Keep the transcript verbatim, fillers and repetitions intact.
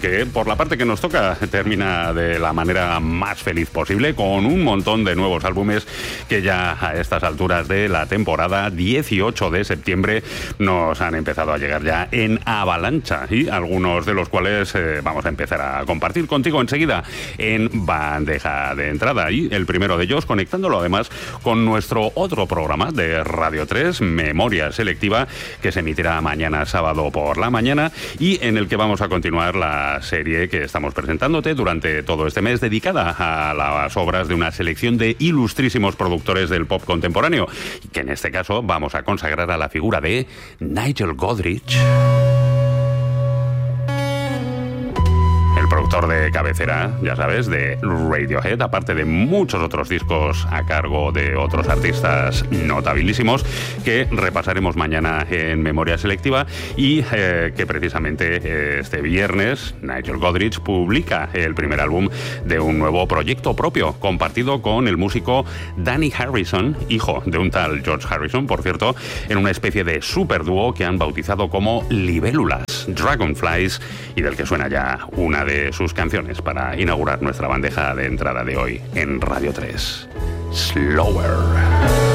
que por la parte que nos toca termina de la manera más feliz posible, con un montón de nuevos álbumes que ya a estas alturas de la temporada, dieciocho de septiembre, nos han empezado a llegar ya en avalancha, y algunos de los cuales eh, vamos a empezar a compartir contigo enseguida en bandeja de entrada. Y el primero de ellos conectándolo además con nuestro otro programa de Radio tres, Memoria Selectiva, que se emitirá mañana sábado por la mañana y en el que vamos a continuar la serie que estamos presentándote durante todo este mes, dedicada a las obras de una selección de ilustrísimos productores del pop contemporáneo, y que en este caso vamos a consagrar a la figura de Nigel Godrich, productor de cabecera, ya sabes, de Radiohead, aparte de muchos otros discos a cargo de otros artistas notabilísimos que repasaremos mañana en Memoria Selectiva, y eh, que precisamente este viernes Nigel Godrich publica el primer álbum de un nuevo proyecto propio, compartido con el músico Danny Harrison, hijo de un tal George Harrison, por cierto, en una especie de superdúo que han bautizado como Libélulas, Dragonflies, y del que suena ya una de sus canciones para inaugurar nuestra bandeja de entrada de hoy en Radio tres. Slower.